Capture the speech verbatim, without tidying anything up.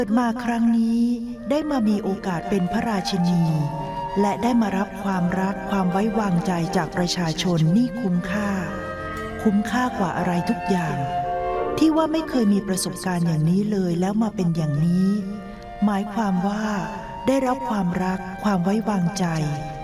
เกิดมาครั้งนี้ได้มามีโอกาสเป็นพระราชินีและได้มารับความรักความไว้วางใจจากประชาชนนี่คุ้มค่าคุ้มค่ากว่าอะไรทุกอย่างที่ว่าไม่เคยมีประสบการณ์อย่างนี้เลยแล้วมาเป็นอย่างนี้หมายความว่าได้รับความรักความไว้วางใจ